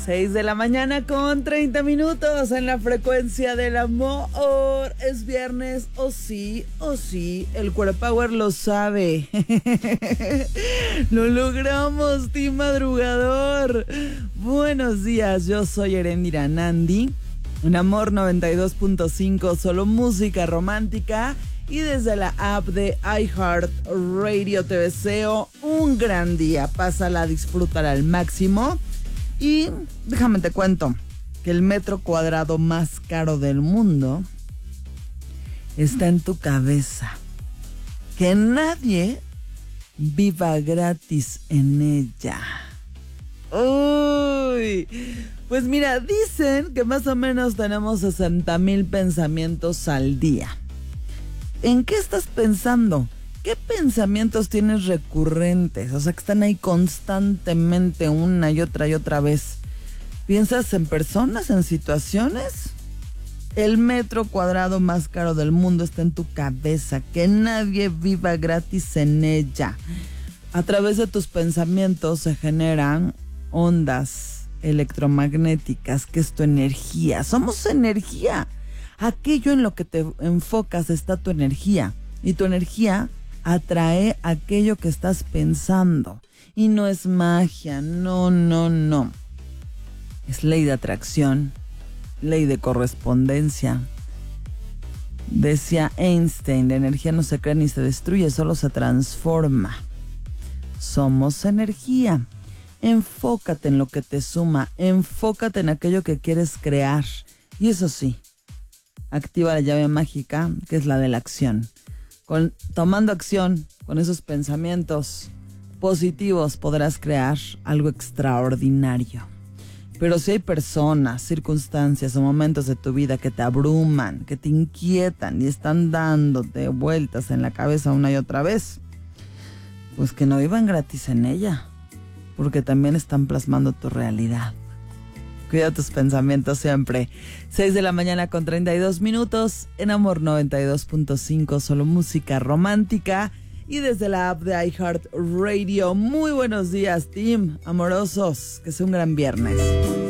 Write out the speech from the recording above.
6 de la mañana con 30 minutos en la frecuencia del amor. Es viernes, o sí, el Cuerpo Power lo sabe. Lo logramos, team madrugador. Buenos días, yo soy Erendira Nandi. En Amor 92.5, solo música romántica. Y desde la app de iHeartRadio te deseo un gran día. Pásala, disfrútala al máximo. Y déjame te cuento que el metro cuadrado más caro del mundo está en tu cabeza. Que nadie viva gratis en ella. Uy, pues mira, dicen que más o menos tenemos 60,000 pensamientos al día. ¿En qué estás pensando? ¿Qué pensamientos tienes recurrentes? O sea, que están ahí constantemente una y otra vez. ¿Piensas en personas, en situaciones? El metro cuadrado más caro del mundo está en tu cabeza. Que nadie viva gratis en ella. A través de tus pensamientos se generan ondas electromagnéticas, que es tu energía. Somos energía. Aquello en lo que te enfocas está tu energía. Y tu energía atrae aquello que estás pensando. Y no es magia, no. Es ley de atracción, ley de correspondencia. Decía Einstein, la energía no se crea ni se destruye, solo se transforma. Somos energía. Enfócate en lo que te suma, enfócate en aquello que quieres crear. Y eso sí, activa la llave mágica, que es la de la acción. Tomando acción con esos pensamientos positivos podrás crear algo extraordinario. Pero si hay personas, circunstancias o momentos de tu vida que te abruman, que te inquietan y están dándote vueltas en la cabeza una y otra vez, pues que no vivan gratis en ella, porque también están plasmando tu realidad. Cuida tus pensamientos siempre. 6 de la mañana con 32 minutos en Amor 92.5, solo música romántica. Y desde la app de iHeartRadio, muy buenos días, team amorosos. Que sea un gran viernes.